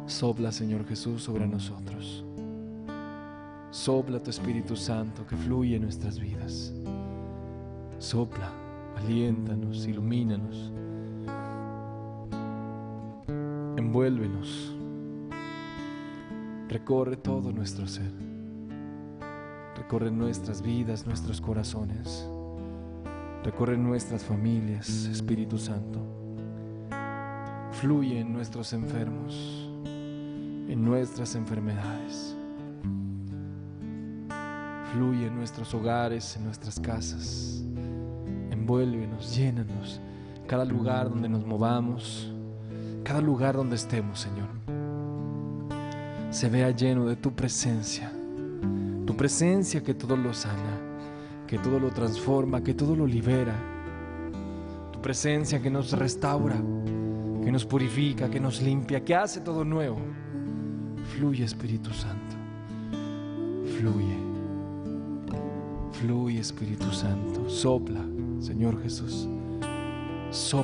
Sopla, Señor Jesús, sobre nosotros. Sopla tu Espíritu Santo que fluye en nuestras vidas. Sopla, aliéntanos, ilumínanos. Envuélvenos. Recorre todo nuestro ser. Recorre nuestras vidas, nuestros corazones. Recorre nuestras familias, Espíritu Santo. Fluye en nuestros enfermos, en nuestras enfermedades. Fluye en nuestros hogares, en nuestras casas. Envuélvenos, llénanos. Cada lugar donde nos movamos, cada lugar donde estemos, Señor, se vea lleno de tu presencia que todo lo sana, que todo lo transforma, que todo lo libera. Tu presencia que nos restaura, que nos purifica, que nos limpia, que hace todo nuevo. Fluye, Espíritu Santo. Fluye. Fluye, Espíritu Santo. Sopla, Señor Jesús. Sopla.